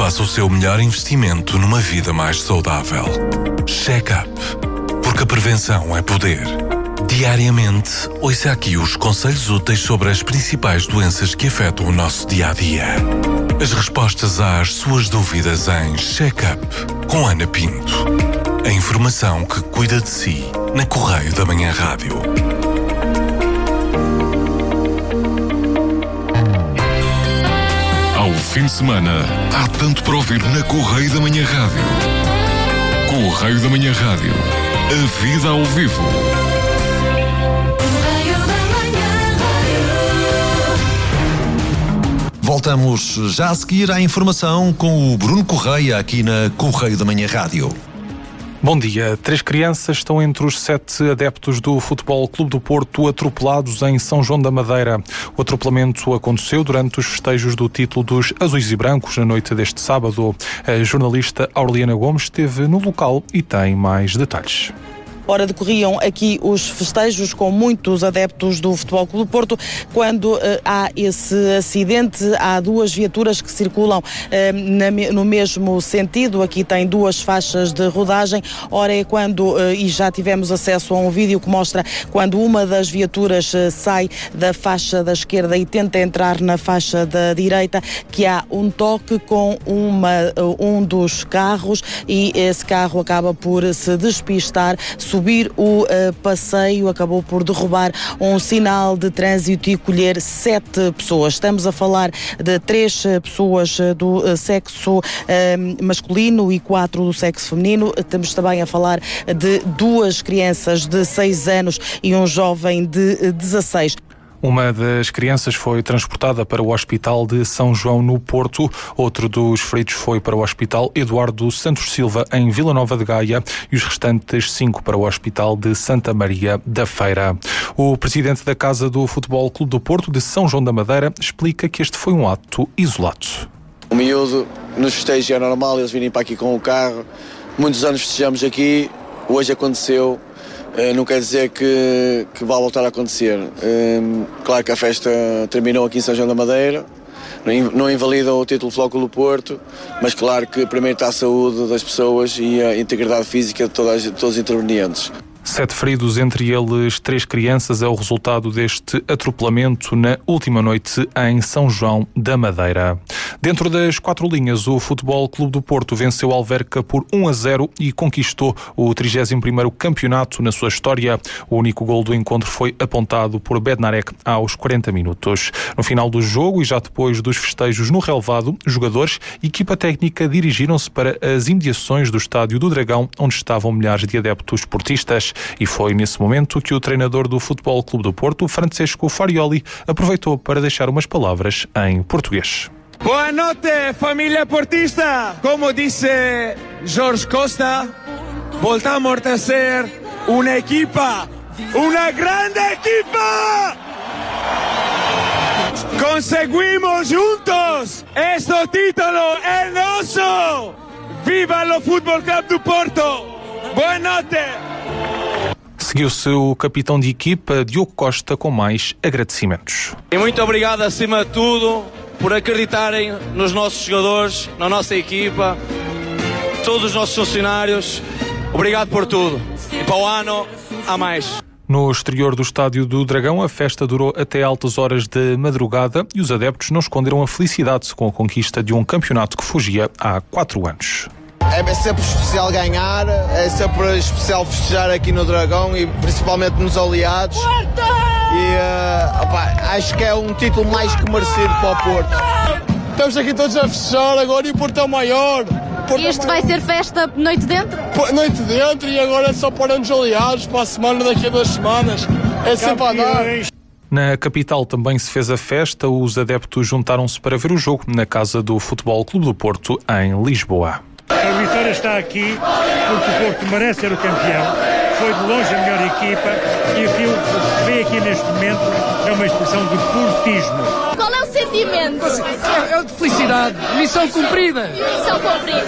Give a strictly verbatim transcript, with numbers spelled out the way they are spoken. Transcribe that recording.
faça o seu melhor investimento numa vida mais saudável. Check-up, porque a prevenção é poder. Diariamente, ouça aqui os conselhos úteis sobre as principais doenças que afetam o nosso dia-a-dia. As respostas às suas dúvidas em Check-up, com Ana Pinto. A informação que cuida de si, na Correio da Manhã Rádio. Ao fim de semana, há tanto para ouvir na Correio da Manhã Rádio. Correio da Manhã Rádio. A vida ao vivo. Voltamos já a seguir à informação com o Bruno Correia aqui na Correio da Manhã Rádio. Bom dia. Três crianças estão entre os sete adeptos do Futebol Clube do Porto atropelados em São João da Madeira. O atropelamento aconteceu durante os festejos do título dos Azuis e Brancos na noite deste sábado. A jornalista Aureliana Gomes esteve no local e tem mais detalhes. Ora, decorriam aqui os festejos com muitos adeptos do Futebol Clube do Porto. Quando uh, há esse acidente, há duas viaturas que circulam uh, na, no mesmo sentido. Aqui tem duas faixas de rodagem. Ora, é quando, uh, e já tivemos acesso a um vídeo que mostra quando uma das viaturas uh, sai da faixa da esquerda e tenta entrar na faixa da direita, que há um toque com uma, uh, um dos carros e esse carro acaba por se despistar, subir o uh, passeio, acabou por derrubar um sinal de trânsito e colher sete pessoas. Estamos a falar de três uh, pessoas uh, do uh, sexo uh, masculino e quatro do sexo feminino. Estamos também a falar de duas crianças de seis anos e um jovem de uh, dezasseis. Uma das crianças foi transportada para o Hospital de São João no Porto. Outro dos feridos foi para o Hospital Eduardo Santos Silva em Vila Nova de Gaia e os restantes cinco para o Hospital de Santa Maria da Feira. O presidente da Casa do Futebol Clube do Porto de São João da Madeira explica que este foi um ato isolado. O miúdo nos festejos é normal, eles virem para aqui com o carro. Muitos anos festejamos aqui, hoje aconteceu. Uh, não quer dizer que, que vá voltar a acontecer. Uh, claro que a festa terminou aqui em São João da Madeira, não, não invalida o título do Futebol Clube do Porto, mas claro que primeiro está a saúde das pessoas e a integridade física de, todas, de todos os intervenientes. Sete feridos, entre eles três crianças, é o resultado deste atropelamento na última noite em São João da Madeira. Dentro das quatro linhas, o Futebol Clube do Porto venceu Alverca por um a zero e conquistou o trigésimo primeiro campeonato na sua história. O único gol do encontro foi apontado por Bednarek aos quarenta minutos. No final do jogo e já depois dos festejos no relvado, jogadores e equipa técnica dirigiram-se para as imediações do Estádio do Dragão, onde estavam milhares de adeptos portistas. E foi nesse momento que o treinador do Futebol Clube do Porto, Francesco Farioli, aproveitou para deixar umas palavras em português. Boa noite, família portista! Como disse Jorge Costa, voltamos a ser uma equipa, uma grande equipa! Conseguimos juntos! Este título é nosso! Viva o Futebol Clube do Porto! Boa noite! Seguiu-se o capitão de equipa, Diogo Costa, com mais agradecimentos. E muito obrigado, acima de tudo, por acreditarem nos nossos jogadores, na nossa equipa, todos os nossos funcionários. Obrigado por tudo. E para o ano, há mais. No exterior do Estádio do Dragão, a festa durou até altas horas de madrugada e os adeptos não esconderam a felicidade com a conquista de um campeonato que fugia há quatro anos. É sempre especial ganhar, é sempre especial festejar aqui no Dragão e principalmente nos aliados. E uh, opa, acho que é um título mais que merecido para o Porto. Estamos aqui todos a festejar agora e o Porto é o maior. Porto este é maior. Vai ser festa noite dentro? Noite dentro e agora é só para os aliados para a semana, daqui a duas semanas. É sempre a dar. Na capital também se fez a festa, os adeptos juntaram-se para ver o jogo na Casa do Futebol Clube do Porto, em Lisboa. A vitória está aqui porque o Porto merece ser o campeão. Foi de longe a melhor equipa e aquilo que se vê aqui neste momento é uma expressão de portismo. Qual é o sentimento? É, é de felicidade. Missão cumprida. Missão cumprida.